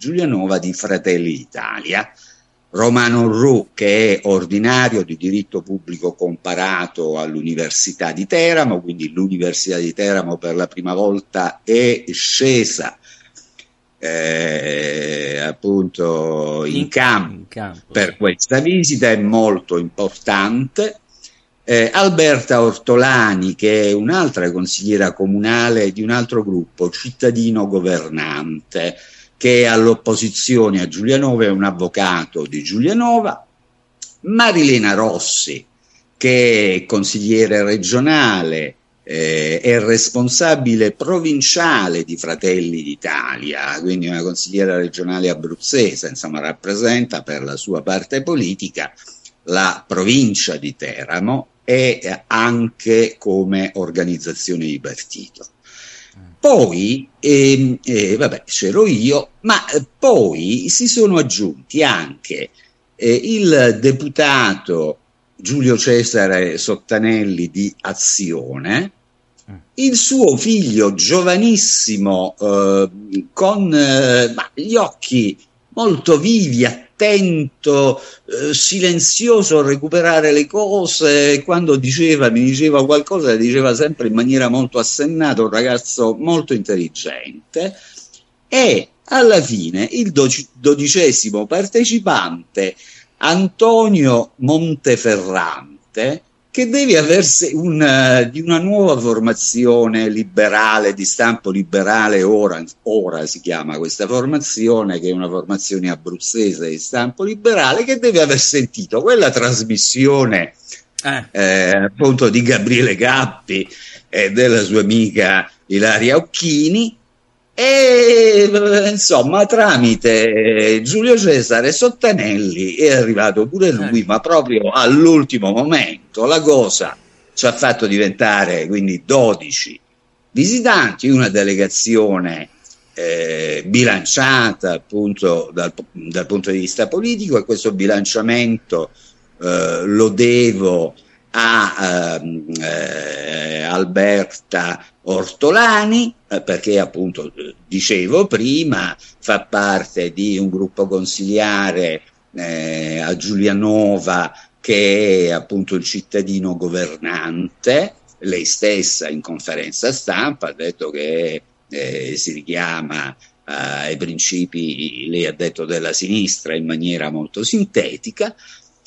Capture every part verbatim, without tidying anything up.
Giulianova di Fratelli d'Italia. Romano Ru, che è ordinario di diritto pubblico comparato all'Università di Teramo, quindi l'Università di Teramo per la prima volta è scesa eh, appunto in, in, campo, in campo per questa visita, è molto importante. Eh, Alberta Ortolani, che è un'altra consigliera comunale di un altro gruppo, Cittadino Governante, che è all'opposizione a Giulianova, è un avvocato di Giulianova. Marilena Rossi, che è consigliere regionale, eh, è responsabile provinciale di Fratelli d'Italia, quindi una consigliera regionale abruzzese, insomma rappresenta per la sua parte politica la provincia di Teramo e anche come organizzazione di partito. Poi, eh, eh, vabbè, c'ero io, ma eh, poi si sono aggiunti anche eh, il deputato Giulio Cesare Sottanelli di Azione, il suo figlio giovanissimo, eh, con eh, ma, gli occhi molto vivi, attento, eh, silenzioso a recuperare le cose. Quando diceva, mi diceva qualcosa, diceva sempre in maniera molto assennata, un ragazzo molto intelligente. E alla fine il dodicesimo partecipante, Antonio Monteferrante, che deve aversi una, di una nuova formazione liberale, di stampo liberale, ora, ora si chiama questa formazione, che è una formazione abruzzese di stampo liberale, che deve aver sentito quella trasmissione eh. Eh, appunto di Gabriele Cappi e della sua amica Ilaria Occhini, e insomma tramite Giulio Cesare Sottanelli è arrivato pure lui, ma proprio all'ultimo momento. La cosa ci ha fatto diventare quindi dodici visitanti, una delegazione eh, bilanciata appunto dal, dal punto di vista politico, e questo bilanciamento eh, lo devo a eh, Alberta Ortolani, eh, perché appunto dicevo prima fa parte di un gruppo consigliare eh, a Giulianova che è appunto il Cittadino Governante. Lei stessa in conferenza stampa ha detto che eh, si richiama eh, ai principi, lei ha detto, della sinistra in maniera molto sintetica.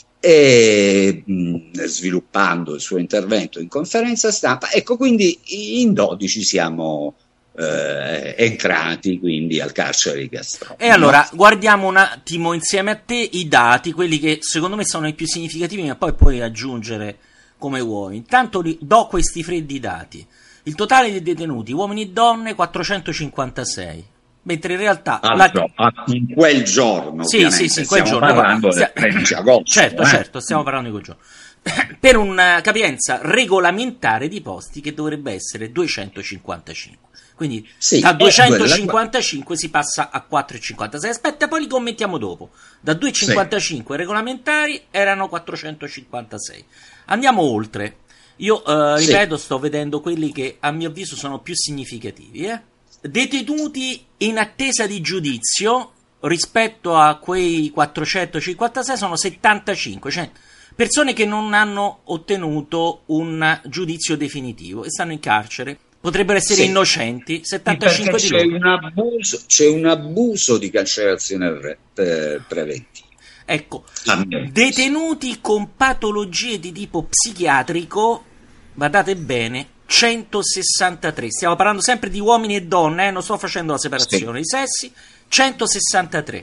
E mh, sviluppando il suo intervento in conferenza stampa, ecco, quindi in dodici siamo eh, entrati quindi al carcere di Castrop. E allora guardiamo un attimo insieme a te i dati, quelli che secondo me sono i più significativi, ma poi puoi aggiungere come vuoi. Intanto li, do questi freddi dati: il totale dei detenuti, uomini e donne, quattrocentocinquantasei, mentre in realtà ah, la... no, in quel giorno sì sì sì quel stiamo giorno parlando Stia... del tredici agosto, certo eh? certo stiamo parlando di quel giorno per una capienza regolamentare di posti che dovrebbe essere duecentocinquantacinque, quindi sì, da duecentocinquantacinque quella... si passa a quattrocentocinquantasei. Aspetta, poi li commentiamo dopo. Da duecentocinquantacinque sì. regolamentari erano quattrocentocinquantasei. Andiamo oltre. Io eh, ripeto, sì. sto vedendo quelli che a mio avviso sono più significativi, eh detenuti in attesa di giudizio rispetto a quei quattrocentocinquantasei sono settantacinque, cioè persone che non hanno ottenuto un giudizio definitivo e stanno in carcere, potrebbero essere sì. innocenti, settantacinque di c'è loro. Un abuso, c'è un abuso di cancellazione pre- pre- preventiva. Ecco, detenuti con patologie di tipo psichiatrico, guardate bene, centosessantatré, stiamo parlando sempre di uomini e donne, eh? non sto facendo la separazione sì. dei sessi, centosessantatré.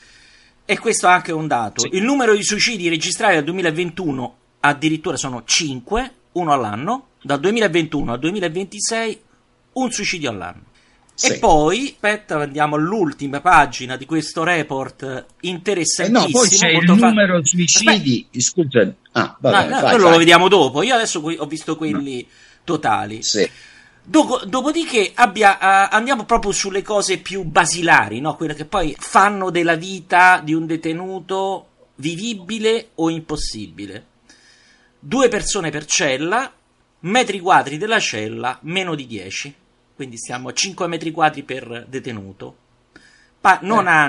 E questo è anche un dato. Sì. Il numero di suicidi registrati dal duemilaventuno addirittura sono cinque, uno all'anno, dal duemilaventuno al duemilaventisei un suicidio all'anno. Sì. E poi, aspetta, andiamo all'ultima pagina di questo report interessantissimo. Eh no, poi c'è il fa... numero di suicidi, scusa, ah, vabbè, no, no, vai, quello vai. lo vediamo dopo, io adesso ho visto quelli... No. totali. Sì. Dopo, dopodiché abbia, uh, andiamo proprio sulle cose più basilari, no? Quelle che poi fanno della vita di un detenuto vivibile o impossibile. Due persone per cella, metri quadri della cella meno di dieci, quindi stiamo a cinque metri quadri per detenuto. Pa- non eh. ha